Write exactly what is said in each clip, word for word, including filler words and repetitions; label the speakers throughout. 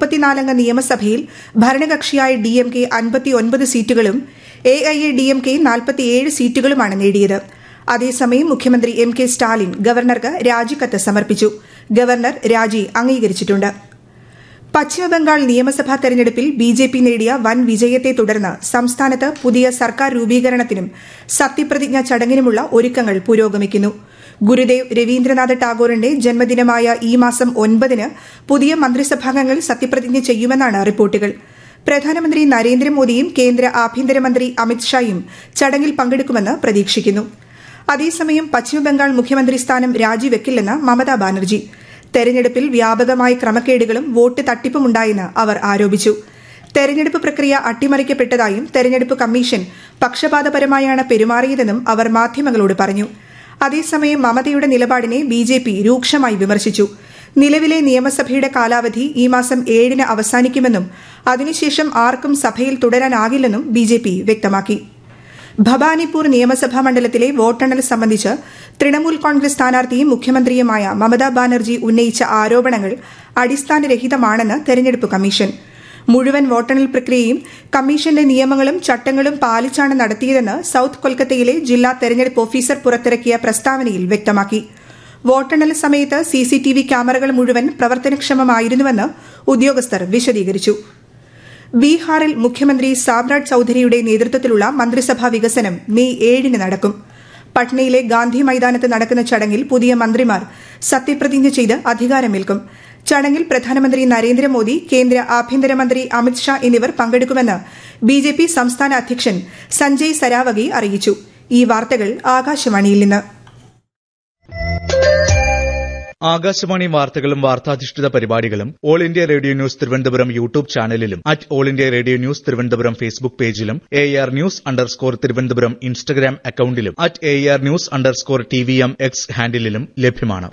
Speaker 1: മുപ്പത്തിനാലംഗ നിയമസഭയിൽ ഭരണകക്ഷിയായ D M K അൻപത്തിയൊൻപത് സീറ്റുകളും A I A D M K നാൽപ്പത്തിയേഴ് സീറ്റുകളുമാണ് നേടിയത്. അതേസമയം മുഖ്യമന്ത്രി എം കെ സ്റ്റാലിൻ ഗവർണർക്ക് രാജിക്കത്ത് സമർപ്പിച്ചു. ഗവർണർ രാജി അംഗീകരിച്ചിട്ടുണ്ട്. പശ്ചിമബംഗാൾ നിയമസഭാ തെരഞ്ഞെടുപ്പിൽ ബി ജെ പി നേടിയ വൻ വിജയത്തെ തുടർന്ന് സംസ്ഥാനത്ത് പുതിയ സർക്കാർ രൂപീകരണത്തിനും സത്യപ്രതിജ്ഞാ ചടങ്ങിനുമുള്ള ഒരുക്കങ്ങൾ പുരോഗമിക്കുന്നു. ഗുരുദേവ് രവീന്ദ്രനാഥ ടാഗോറിന്റെ ജന്മദിനമായ ഈ മാസം ഒൻപതിന് പുതിയ മന്ത്രിസഭാംഗങ്ങൾ സത്യപ്രതിജ്ഞ ചെയ്യുമെന്നാണ് റിപ്പോർട്ടുകൾ. പ്രധാനമന്ത്രി നരേന്ദ്രമോദിയും കേന്ദ്ര ആഭ്യന്തരമന്ത്രി അമിത്ഷായും ചടങ്ങിൽ പങ്കെടുക്കുമെന്ന് പ്രതീക്ഷിക്കുന്നു. അതേസമയം പശ്ചിമബംഗാൾ മുഖ്യമന്ത്രി സ്ഥാനം രാജിവെക്കില്ലെന്ന് മമതാ ബാനർജി. തെരഞ്ഞെടുപ്പിൽ വ്യാപകമായ ക്രമക്കേടുകളും വോട്ട് തട്ടിപ്പുമുണ്ടായെന്ന് അവർ ആരോപിച്ചു. തെരഞ്ഞെടുപ്പ് പ്രക്രിയ അട്ടിമറിക്കപ്പെട്ടതായും തെരഞ്ഞെടുപ്പ് കമ്മീഷൻ പക്ഷപാതപരമായാണ് പെരുമാറിയതെന്നും അവർ മാധ്യമങ്ങളോട് പറഞ്ഞു. അതേസമയം മമതയുടെ നിലപാടിനെ ബി ജെ പി രൂക്ഷമായി വിമർശിച്ചു. നിലവിലെ നിയമസഭയുടെ കാലാവധി ഈ മാസം ഏഴിന് അവസാനിക്കുമെന്നും അതിനുശേഷം ആർക്കും സഭയിൽ തുടരാനാകില്ലെന്നും ബി ജെ പി വ്യക്തമാക്കി. ഭവാനിപൂർ നിയമസഭാ മണ്ഡലത്തിലെ വോട്ടെണ്ണൽ സംബന്ധിച്ച് തൃണമൂൽ കോൺഗ്രസ് സ്ഥാനാർത്ഥിയും മുഖ്യമന്ത്രിയുമായ മമതാ ബാനർജി ഉന്നയിച്ച ആരോപണങ്ങൾ അടിസ്ഥാനരഹിതമാണെന്ന് തെരഞ്ഞെടുപ്പ് കമ്മീഷൻ. മുഴുവൻ വോട്ടെണ്ണൽ പ്രക്രിയയും കമ്മീഷന്റെ നിയമങ്ങളും ചട്ടങ്ങളും പാലിച്ചാണ് നടത്തിയതെന്ന് സൌത്ത് കൊൽക്കത്തയിലെ ജില്ലാ തെരഞ്ഞെടുപ്പ് ഓഫീസർ പുറത്തിറക്കിയ പ്രസ്താവനയിൽ വ്യക്തമാക്കി. വോട്ടെണ്ണൽ സമയത്ത് സിസിടിവി ക്യാമറകൾ മുഴുവൻ പ്രവർത്തനക്ഷമമായിരുന്നുവെന്ന് ഉദ്യോഗസ്ഥർ വിശദീകരിച്ചു. ബീഹാറിൽ മുഖ്യമന്ത്രി സാമ്രാജ് ചൌധരിയുടെ നേതൃത്വത്തിലുള്ള മന്ത്രിസഭാ വികസനം മെയ് ഏഴിന് നടക്കും. പട്നയിലെ ഗാന്ധി മൈതാനത്ത് നടക്കുന്ന ചടങ്ങിൽ പുതിയ മന്ത്രിമാർ സത്യപ്രതിജ്ഞ ചെയ്ത് അധികാരമേൽക്കും. ചടങ്ങിൽ പ്രധാനമന്ത്രി നരേന്ദ്രമോദി, കേന്ദ്ര ആഭ്യന്തരമന്ത്രി അമിത്ഷാ എന്നിവർ പങ്കെടുക്കുമെന്ന് ബി ജെ പി സംസ്ഥാന അധ്യക്ഷൻ സഞ്ജയ് സരാവഗി അറിയിച്ചു. ഈ വാർത്തകൾ ആകാശവാണിയിൽ നിന്ന്.
Speaker 2: ആകാശവാണി വാർത്തകളും വാർത്താധിഷ്ഠിത പരിപാടികളും all India radio news Thiruvananthapuram YouTube ചാനലിലും at all India radio news Thiruvananthapuram Facebook പേജിലും A R news underscore Thiruvananthapuram Instagram അക്കൌണ്ടിലും at A R news underscore T V M X ഹാൻഡിലും ലഭ്യമാണ്.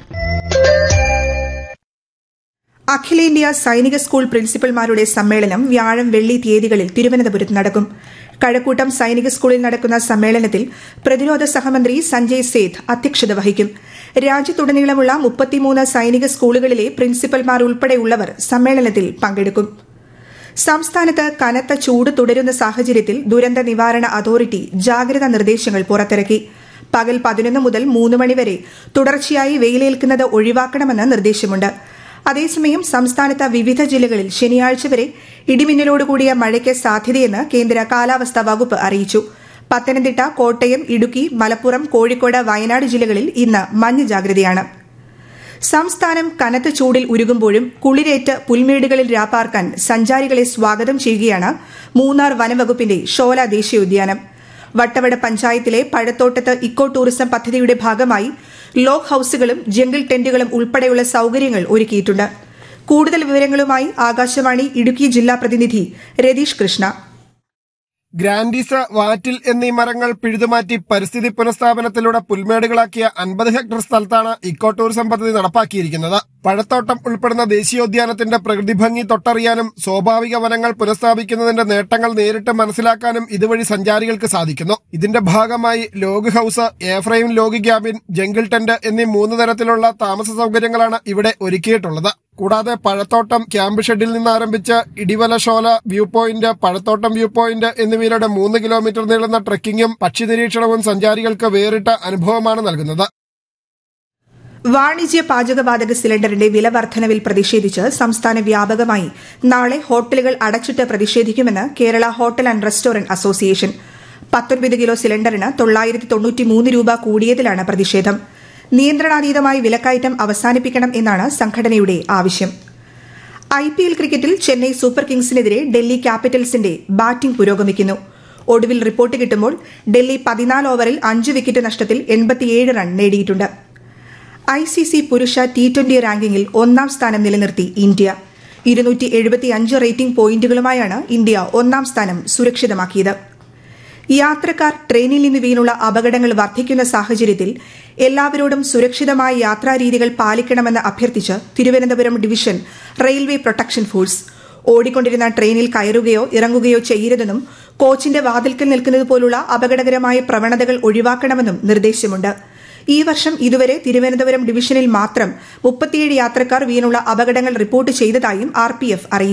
Speaker 1: അഖിലേന്ത്യാ സൈനിക സ്കൂൾ പ്രിൻസിപ്പൽമാരുടെ സമ്മേളനം വ്യാഴം വെള്ളി തീയതികളിൽ തിരുവനന്തപുരത്ത് നടക്കും. കഴക്കൂട്ടം സൈനിക സ്കൂളിൽ നടക്കുന്ന സമ്മേളനത്തിൽ പ്രതിരോധ സഹമന്ത്രി സഞ്ജയ് സേത്ത് അധ്യക്ഷത വഹിക്കും. രാജ്യത്തുടനീളമുള്ള മുപ്പത്തിമൂന്ന് സൈനിക സ്കൂളുകളിലെ പ്രിൻസിപ്പൽമാർ ഉൾപ്പെടെയുള്ളവർ സമ്മേളനത്തിൽ പങ്കെടുക്കും. സംസ്ഥാനത്ത് കനത്ത ചൂട് തുടരുന്ന സാഹചര്യത്തിൽ ദുരന്ത നിവാരണ അതോറിറ്റി ജാഗ്രതാ നിർദ്ദേശങ്ങൾ പുറത്തിറക്കി. പകൽ പതിനൊന്ന് മുതൽ മൂന്ന് മണിവരെ തുടർച്ചയായി വെയിലേൽക്കുന്നത് ഒഴിവാക്കണമെന്ന് നിർദ്ദേശമുണ്ട്. അതേസമയം സംസ്ഥാനത്ത് വിവിധ ജില്ലകളിൽ ശനിയാഴ്ച വരെ ഇടിമിന്നലോടുകൂടിയ മഴയ്ക്ക് സാധ്യതയെന്ന് കേന്ദ്ര കാലാവസ്ഥാ വകുപ്പ് അറിയിച്ചു. പത്തനംതിട്ട, കോട്ടയം, ഇടുക്കി, മലപ്പുറം, കോഴിക്കോട്, വയനാട് ജില്ലകളിൽ ഇന്ന് മഞ്ഞ ജാഗ്രതയാണ്. സംസ്ഥാനം കനത്ത ചൂടിൽ ഉരുകുമ്പോഴും കുളിരേറ്റ് പുൽമേടുകളിൽ രാപ്പാർക്കാൻ സഞ്ചാരികളെ സ്വാഗതം ചെയ്യുകയാണ് മൂന്നാർ വനംവകുപ്പിന്റെ ഷോല ദേശീയോദ്യാനം. വട്ടവട പഞ്ചായത്തിലെ പഴത്തോട്ടത്ത് ഇക്കോ ടൂറിസം പദ്ധതിയുടെ ഭാഗമായി ലോഗ് ഹൌസുകളും ജംഗിൾ ടെന്റുകളും ഉൾപ്പെടെയുള്ള സൌകര്യങ്ങൾ ഒരുക്കിയിട്ടുണ്ട്. കൂടുതൽ വിവരങ്ങളുമായി ആകാശവാണി ഇടുക്കി ജില്ലാ പ്രതിനിധി രതീഷ് കൃഷ്ണ.
Speaker 3: ഗ്രാൻഡീസ്, വാറ്റിൽ എന്നീ മരങ്ങൾ പിഴുതുമാറ്റി പരിസ്ഥിതി പുനഃസ്ഥാപനത്തിലൂടെ പുൽമേടുകളാക്കിയ അൻപത് ഹെക്ടർ സ്ഥലത്താണ് ഇക്കോ ടൂറിസം പദ്ധതി നടപ്പാക്കിയിരിക്കുന്നത്. പഴത്തോട്ടം ഉൾപ്പെടുന്ന ദേശീയോദ്യാനത്തിന്റെ പ്രകൃതി ഭംഗി തൊട്ടറിയാനും സ്വാഭാവിക വനങ്ങൾ പുനഃസ്ഥാപിക്കുന്നതിന്റെ നേട്ടങ്ങൾ നേരിട്ട് മനസ്സിലാക്കാനും ഇതുവഴി സഞ്ചാരികൾക്ക് സാധിക്കുന്നു. ഇതിന്റെ ഭാഗമായി log house, A-frame log cabin, jungle tent എന്നീ മൂന്ന് തരത്തിലുള്ള താമസ സൌകര്യങ്ങളാണ് ഇവിടെ ഒരുക്കിയിട്ടുള്ളത്. കൂടാതെ പഴത്തോട്ടം ക്യാമ്പ് ഷെഡിൽ നിന്ന് ആരംഭിച്ച് ഇടിവലശോല വ്യൂ പോയിന്റ്, പഴത്തോട്ടം വ്യൂ പോയിന്റ് എന്നിവയിലൂടെ മൂന്ന് കിലോമീറ്റർ നീളുന്ന ട്രെക്കിങ്ങും പക്ഷി നിരീക്ഷണവും സഞ്ചാരികൾക്ക് വേറിട്ട അനുഭവമാണ് നൽകുന്നത്.
Speaker 1: വാണിജ്യ പാചകവാതക സിലിണ്ടറിന്റെ വില വർധനവിൽ പ്രതിഷേധിച്ച് സംസ്ഥാന വ്യാപകമായി നാളെ ഹോട്ടലുകൾ അടച്ചിട്ട് പ്രതിഷേധിക്കുമെന്ന് Kerala hotel and restaurant association. പത്തൊൻപത് കിലോ സിലിണ്ടറിന് തൊള്ളായിരത്തി തൊണ്ണൂറ്റിമൂന്ന് രൂപ കൂടിയതിലാണ് പ്രതിഷേധം. നിയന്ത്രണാതീതമായി വിലക്കയറ്റം അവസാനിപ്പിക്കണം എന്നാണ് സംഘടനയുടെ ആവശ്യം. ഐ പി എൽ ക്രിക്കറ്റിൽ ചെന്നൈ സൂപ്പർ കിങ്സിനെതിരെ ഡൽഹി ക്യാപിറ്റൽസിന്റെ ബാറ്റിംഗ് പുരോഗമിക്കുന്നു. ഒടുവിൽ റിപ്പോർട്ട് കിട്ടുമ്പോൾ ഡൽഹി പതിനാല് ഓവറിൽ അഞ്ച് വിക്കറ്റ് നഷ്ടത്തിൽ എൺപത്തിയേഴ് റൺ നേടിയിട്ടുണ്ട്. ഐ സി സി പുരുഷ ടി ട്വന്റി റാങ്കിങ്ങിൽ ഒന്നാം സ്ഥാനം നിലനിർത്തി ഇന്ത്യ. ഇരുന്നൂറ്റി എഴുപത്തിയഞ്ച് റേറ്റിംഗ് പോയിന്റുകളുമായാണ് ഇന്ത്യ ഒന്നാം സ്ഥാനം സുരക്ഷിതമാക്കിയത്. യാത്രക്കാർ ട്രെയിനിൽ നിന്ന് വീണുള്ള അപകടങ്ങൾ വർദ്ധിക്കുന്ന സാഹചര്യത്തിൽ എല്ലാവരോടും സുരക്ഷിതമായ യാത്രാരീതികൾ പാലിക്കണമെന്ന് അഭ്യർത്ഥിച്ച് Thiruvananthapuram division railway protection force. ഓടിക്കൊണ്ടിരുന്ന ട്രെയിനിൽ കയറുകയോ ഇറങ്ങുകയോ ചെയ്യരുതെന്നും കോച്ചിന്റെ വാതിൽക്കൽ നിൽക്കുന്നത് പോലുള്ള അപകടകരമായ പ്രവണതകൾ ഒഴിവാക്കണമെന്നും നിർദ്ദേശമുണ്ട്. ഈ വർഷം ഇതുവരെ തിരുവനന്തപുരം ഡിവിഷനിൽ മാത്രം മുപ്പത്തിയേഴ് യാത്രക്കാർ വീണുള്ള അപകടങ്ങൾ റിപ്പോർട്ട് ചെയ്തതായും ആർ പി എഫ് അറിയിച്ചു.